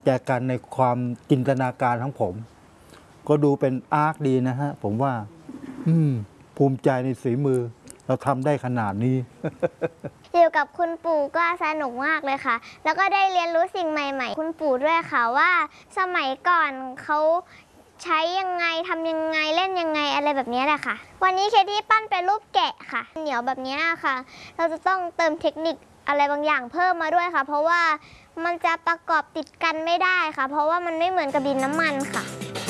แจกันในความจินตนาการของผม ก็ดูเป็นอาร์ตดีนะฮะผมว่าภูมิใจในฝีมือเราทำได้ขนาดนี้อยู่กับคุณปู่ก็สนุกมากเลยค่ะแล้วก็ได้เรียนรู้สิ่งใหม่ๆคุณปู่ด้วยค่ะว่าสมัยก่อนเขาใช้ยังไงทำยังไงเล่นยังไงอะไรแบบนี้แหละค่ะวันนี้เคที่ปั้นเป็นรูปแกะค่ะเหนียวแบบนี้ค่ะเราจะต้องเติมเทคนิคอะไรบางอย่างเพิ่มมาด้วยค่ะเพราะว่ามันจะประกอบติดกันไม่ได้ค่ะเพราะว่ามันไม่เหมือนกับดินน้ำมันค่ะ